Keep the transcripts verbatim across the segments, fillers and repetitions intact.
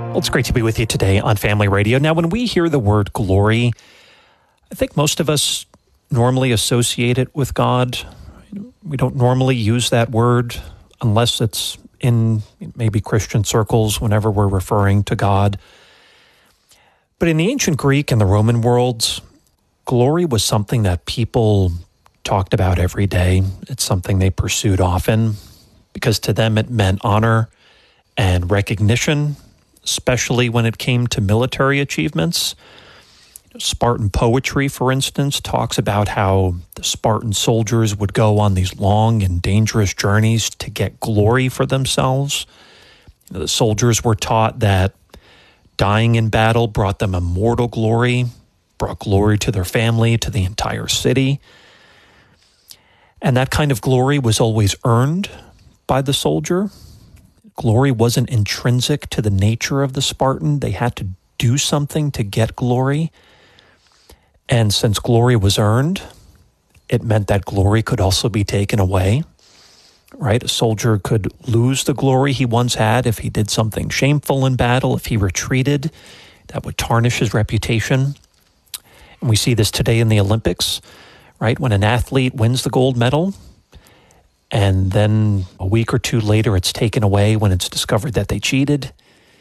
Well, it's great to be with you today on Family Radio. Now, when we hear the word glory, I think most of us normally associate it with God. We don't normally use that word unless it's in maybe Christian circles whenever we're referring to God. But in the ancient Greek and the Roman worlds, glory was something that people talked about every day. It's something they pursued often because to them it meant honor and recognition, especially when it came to military achievements. Spartan poetry, for instance, talks about how the Spartan soldiers would go on these long and dangerous journeys to get glory for themselves. You know, the soldiers were taught that dying in battle brought them immortal glory, brought glory to their family, to the entire city. And that kind of glory was always earned by the soldier. Glory wasn't intrinsic to the nature of the Spartan. They had to do something to get glory. And since glory was earned, it meant that glory could also be taken away, right? A soldier could lose the glory he once had if he did something shameful in battle, if he retreated. That would tarnish his reputation. And we see this today in the Olympics, right? When an athlete wins the gold medal, and then a week or two later it's taken away when it's discovered that they cheated.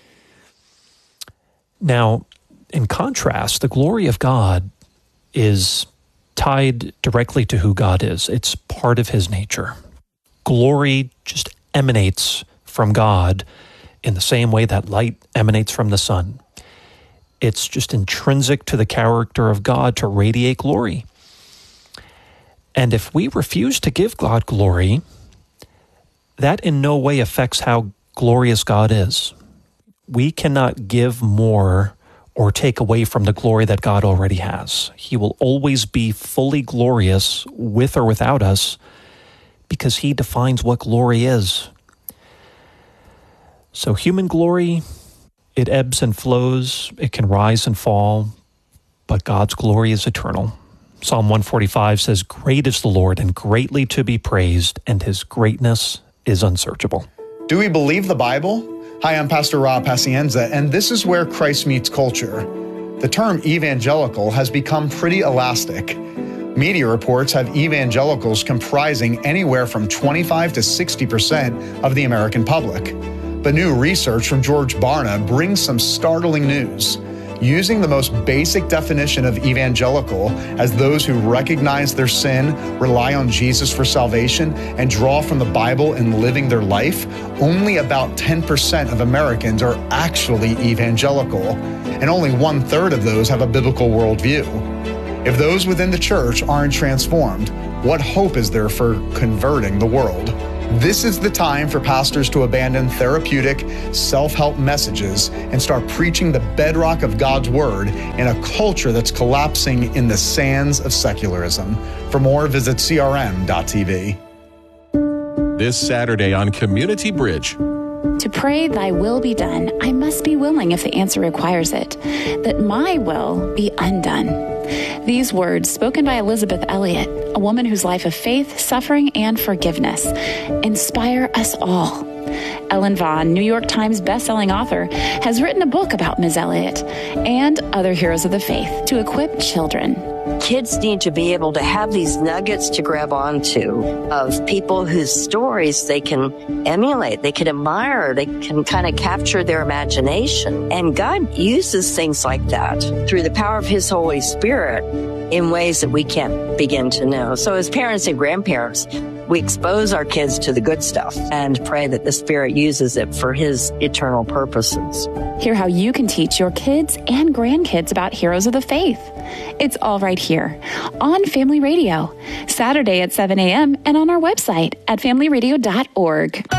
Now, in contrast, the glory of God is tied directly to who God is. It's part of his nature. Glory just emanates from God in the same way that light emanates from the sun. It's just intrinsic to the character of God to radiate glory. And if we refuse to give God glory, that in no way affects how glorious God is. We cannot give more or take away from the glory that God already has. He will always be fully glorious with or without us because he defines what glory is. So human glory, it ebbs and flows, it can rise and fall, but God's glory is eternal. Psalm one forty-five says, "Great is the Lord and greatly to be praised, and his greatness is unsearchable." Do we believe the Bible? Hi, I'm Pastor Rob Pacienza, and this is where Christ meets culture. The term evangelical has become pretty elastic. Media reports have evangelicals comprising anywhere from twenty-five to sixty percent of the American public. But new research from George Barna brings some startling news. Using the most basic definition of evangelical as those who recognize their sin, rely on Jesus for salvation, and draw from the Bible in living their life, only about ten percent of Americans are actually evangelical, and only one-third of those have a biblical worldview. If those within the church aren't transformed, what hope is there for converting the world? This is the time for pastors to abandon therapeutic, self-help messages and start preaching the bedrock of God's Word in a culture that's collapsing in the sands of secularism. For more, visit C R M dot T V. This Saturday on Community Bridge. To pray thy will be done, I must be willing if the answer requires it, that my will be undone. These words, spoken by Elizabeth Elliot, a woman whose life of faith, suffering, and forgiveness, inspire us all. Ellen Vaughn, New York Times bestselling author, has written a book about Miz Elliot and other heroes of the faith to equip children. Kids need to be able to have these nuggets to grab onto of people whose stories they can emulate, they can admire, they can kind of capture their imagination. And God uses things like that through the power of His Holy Spirit in ways that we can't begin to know. So as parents and grandparents, we expose our kids to the good stuff and pray that the Spirit uses it for His eternal purposes. Hear how you can teach your kids and grandkids about heroes of the faith. It's all right here on Family Radio, Saturday at seven a.m. and on our website at family radio dot org.